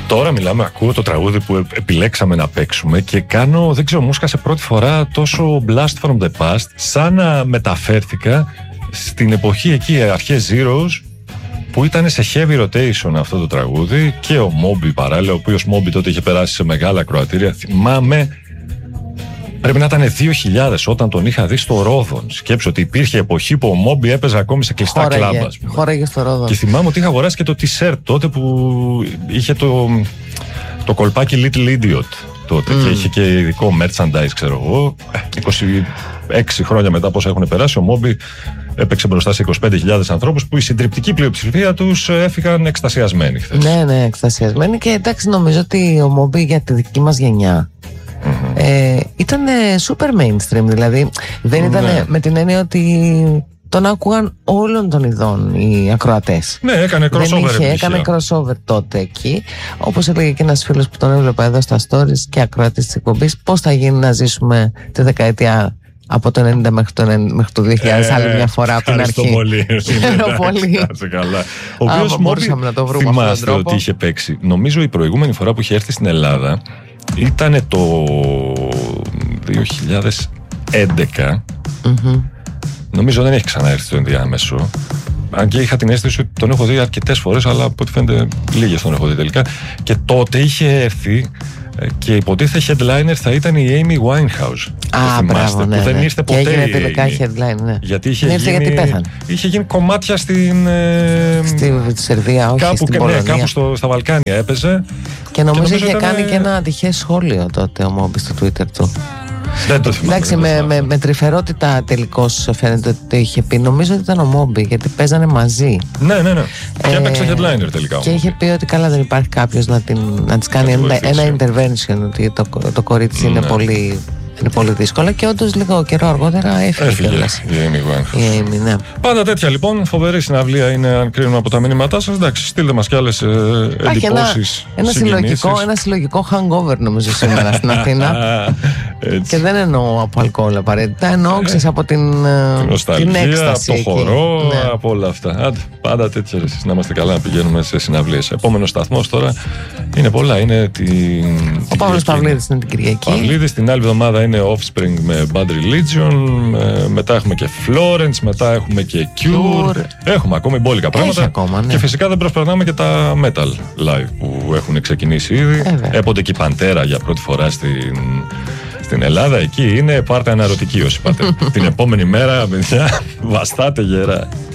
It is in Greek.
Τώρα μιλάμε, ακούω το τραγούδι που επιλέξαμε να παίξουμε και κάνω, δεν ξέρω, μου σκάσε πρώτη φορά τόσο blast from the past, σαν να μεταφέρθηκα στην εποχή εκεί, αρχές Zeros, που ήταν σε heavy rotation αυτό το τραγούδι, και ο Moby παράλληλα, ο οποίος Moby τότε είχε περάσει σε μεγάλα κροατήρια. Θυμάμαι, πρέπει να ήταν 2000 όταν τον είχα δει στο Ρόδον. Σκέψω ότι υπήρχε εποχή που ο Moby έπαιζε ακόμη σε κλειστά κλαμπ. Χώραγε στο Ρόδον. Και θυμάμαι ότι είχα αγοράσει και το t-shirt τότε που είχε το κολπάκι Little Idiot τότε, και είχε και ειδικό merchandise, ξέρω εγώ. 26 χρόνια μετά πόσα έχουν περάσει, ο Moby έπαιξε μπροστά σε 25.000 ανθρώπους που η συντριπτική πλειοψηφία τους έφυγαν εκστασιασμένοι χθες. Ναι, εκστασιασμένοι. Και εντάξει, νομίζω ότι ο Moby για τη δική μας γενιά ήταν super mainstream, δηλαδή δεν ήταν με την έννοια ότι τον άκουγαν όλων των ειδών οι ακροατές. Ναι, έκανε crossover. Έκανε crossover τότε εκεί. Όπως έλεγε και ένας φίλος που τον έβλεπα εδώ στα stories και ακροατής της εκπομπής, πώς θα γίνει να ζήσουμε τη δεκαετία από το 90 μέχρι το 2000, άλλη μια φορά από την αρχή. Ευχαριστώ πολύ. Ο οποίος μπορούσαμε να το βρούμε. Θυμάστε ότι είχε παίξει. Νομίζω η προηγούμενη φορά που είχε έρθει στην Ελλάδα ήταν το 2011. Νομίζω δεν έχει ξαναέρθει στο ενδιάμεσο. Αν και είχα την αίσθηση ότι τον έχω δει αρκετές φορές, αλλά από ό,τι φαίνεται λίγες τον έχω δει τελικά. Και τότε είχε έρθει και υποτίθεται headliner θα ήταν η Amy Winehouse. Μπράβο, ναι. Που δεν ήρθε ποτέ. Και έγινε τελικά headline, ναι. Γιατί γιατί πέθανε. Είχε γίνει κομμάτια στη Σερβία, όχι στην Πολωνία. Κάπου στα Βαλκάνια έπαιζε. Και νομίζω είχε κάνει και ένα ατυχές σχόλιο τότε ο Moby στο Twitter του. Δεν το θυμάμαι. Εντάξει, με τρυφερότητα τελικώς φαίνεται ότι είχε πει. Νομίζω ότι ήταν ο Moby, γιατί παίζανε μαζί. Ναι. Και έπαιξε headliner τελικά. Και είχε πει ότι καλά, δεν υπάρχει κάποιος να της κάνει ένα intervention, ότι το κορίτσι είναι πολύ δύσκολο. Και όντως λίγο καιρό αργότερα έφυγε. Η Amy Winehouse. Ναι. Πάντα τέτοια λοιπόν. Φοβερή συναυλία είναι, αν κρίνουμε από τα μηνύματά σας. Εντάξει, στείλτε μας κι άλλες εντυπώσεις. Ένα συλλογικό hangover νομίζω σήμερα στην Αθήνα. Και δεν εννοώ από αλκοόλ απαραίτητα. Εννοώ από την έκσταση. Από το χορό, από όλα αυτά. Πάντα τέτοια. Να είμαστε καλά να πηγαίνουμε σε συναυλίες. Επόμενος σταθμός τώρα είναι πολλά. Είναι ο Παύλος Παυλίδης είναι την Κυριακή. Την άλλη εβδομάδα είναι Offspring με Bad Religion, μετά έχουμε και Florence, μετά έχουμε και Cure. Έχουμε ακόμη μπόλικα πράγματα. Και φυσικά δεν προσπερνάμε και τα metal live που έχουν ξεκινήσει ήδη. Έπονται και η Παντέρα για πρώτη φορά στην Ελλάδα. Εκεί είναι, πάρτε αναρωτική όσοι πάτε. Την επόμενη μέρα, παιδιά, βαστάτε γερά.